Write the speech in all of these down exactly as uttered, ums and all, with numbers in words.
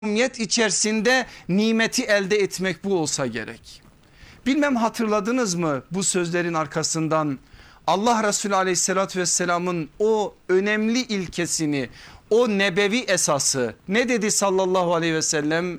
mahkumiyet içerisinde nimeti elde etmek bu olsa gerek. Bilmem hatırladınız mı bu sözlerin arkasından Allah Resulü aleyhissalatü vesselamın o önemli ilkesini, o nebevi esası ne dedi sallallahu aleyhi ve sellem?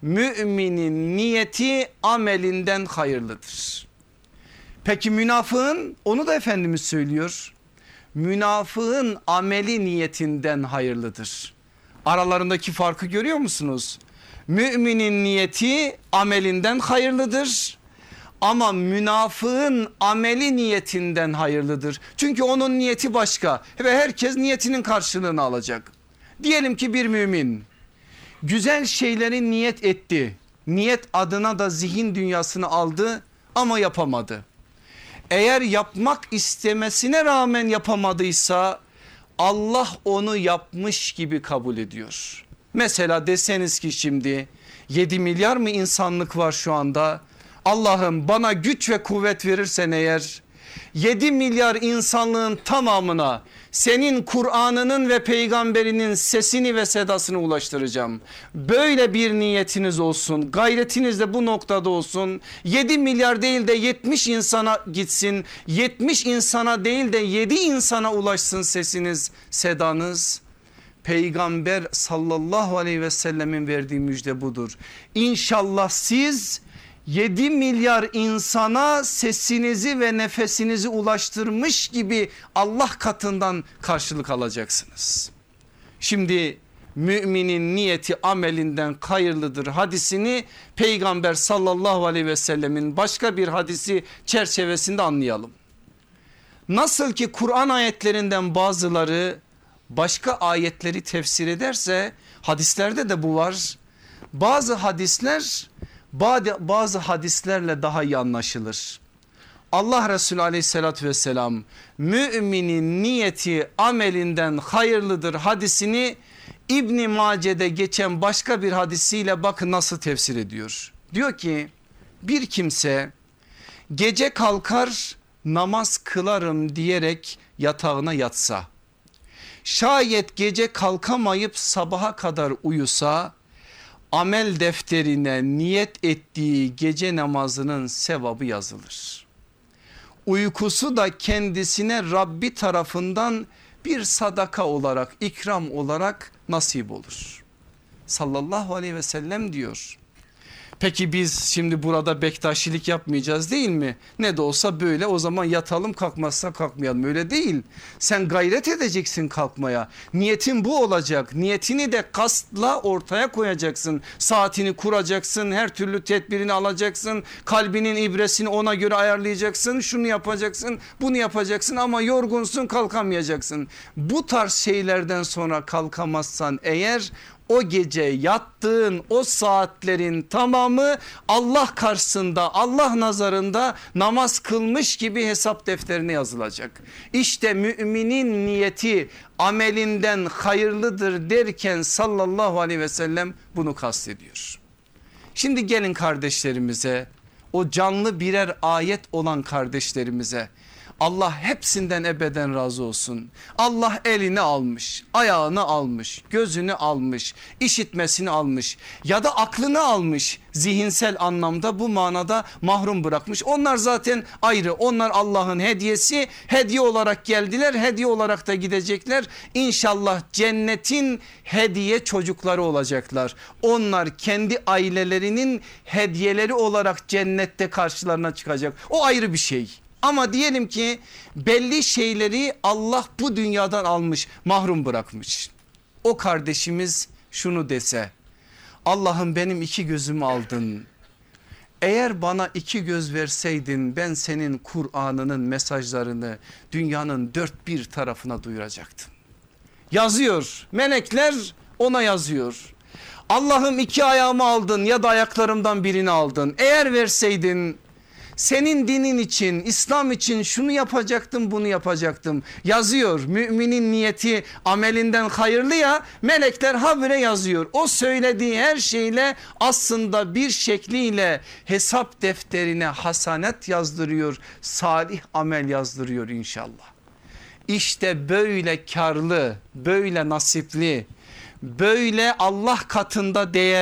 Müminin niyeti amelinden hayırlıdır. Peki münafığın? Onu da Efendimiz söylüyor. Münafığın ameli niyetinden hayırlıdır. Aralarındaki farkı görüyor musunuz? Müminin niyeti amelinden hayırlıdır. Ama münafığın ameli niyetinden hayırlıdır. Çünkü onun niyeti başka ve herkes niyetinin karşılığını alacak. Diyelim ki bir mümin güzel şeyleri niyet etti. Niyet adına da zihin dünyasını aldı ama yapamadı. Eğer yapmak istemesine rağmen yapamadıysa Allah onu yapmış gibi kabul ediyor. Mesela deseniz ki şimdi yedi milyar mı insanlık var şu anda? Allah'ım bana güç ve kuvvet verirsen eğer yedi milyar insanlığın tamamına senin Kur'an'ının ve peygamberinin sesini ve sedasını ulaştıracağım. Böyle bir niyetiniz olsun, gayretiniz de bu noktada olsun. yedi milyar değil de yetmiş insana gitsin, yetmiş insana değil de yedi insana ulaşsın sesiniz, sedanız. Peygamber sallallahu aleyhi ve sellemin verdiği müjde budur. İnşallah siz yedi milyar insana sesinizi ve nefesinizi ulaştırmış gibi Allah katından karşılık alacaksınız. Şimdi müminin niyeti amelinden hayırlıdır hadisini Peygamber sallallahu aleyhi ve sellemin başka bir hadisi çerçevesinde anlayalım. Nasıl ki Kur'an ayetlerinden bazıları başka ayetleri tefsir ederse hadislerde de bu var. Bazı hadisler bazı hadislerle daha iyi anlaşılır. Allah Resulü aleyhissalatü vesselam müminin niyeti amelinden hayırlıdır hadisini İbn Mace'de geçen başka bir hadisiyle bakın nasıl tefsir ediyor. Diyor ki bir kimse gece kalkar namaz kılarım diyerek yatağına yatsa, şayet gece kalkamayıp sabaha kadar uyusa, amel defterine niyet ettiği gece namazının sevabı yazılır. Uykusu da kendisine Rabbi tarafından bir sadaka olarak, ikram olarak nasip olur. Sallallahu aleyhi ve sellem diyor. Peki biz şimdi burada bektaşilik yapmayacağız değil mi? Ne de olsa böyle, o zaman yatalım, kalkmazsa kalkmayalım, öyle değil. Sen gayret edeceksin kalkmaya. Niyetin bu olacak. Niyetini de kastla ortaya koyacaksın. Saatini kuracaksın, her türlü tedbirini alacaksın. Kalbinin ibresini ona göre ayarlayacaksın. Şunu yapacaksın, bunu yapacaksın ama yorgunsun, kalkamayacaksın. Bu tarz şeylerden sonra kalkamazsan eğer, o gece yattığın o saatlerin tamamı Allah karşısında, Allah nazarında namaz kılmış gibi hesap defterine yazılacak. İşte müminin niyeti amelinden hayırlıdır derken sallallahu aleyhi ve sellem bunu kastediyor. Şimdi gelin kardeşlerimize, o canlı birer ayet olan kardeşlerimize, Allah hepsinden ebeden razı olsun. Allah elini almış, ayağını almış, gözünü almış, işitmesini almış ya da aklını almış, zihinsel anlamda bu manada mahrum bırakmış. Onlar zaten ayrı, onlar Allah'ın hediyesi, hediye olarak geldiler, hediye olarak da gidecekler. İnşallah cennetin hediye çocukları olacaklar. Onlar kendi ailelerinin hediyeleri olarak cennette karşılarına çıkacak. O ayrı bir şey. Ama diyelim ki belli şeyleri Allah bu dünyadan almış, mahrum bırakmış. O kardeşimiz şunu dese: Allah'ım benim iki gözümü aldın. Eğer bana iki göz verseydin ben senin Kur'an'ının mesajlarını dünyanın dört bir tarafına duyuracaktım. Yazıyor, melekler ona yazıyor. Allah'ım iki ayağımı aldın ya da ayaklarımdan birini aldın. Eğer verseydin senin dinin için, İslam için şunu yapacaktım, bunu yapacaktım. Yazıyor. Müminin niyeti amelinden hayırlı ya, melekler habire yazıyor. O söylediği her şeyle aslında bir şekliyle hesap defterine hasanet yazdırıyor, salih amel yazdırıyor inşallah. İşte böyle karlı, böyle nasipli, böyle Allah katında değer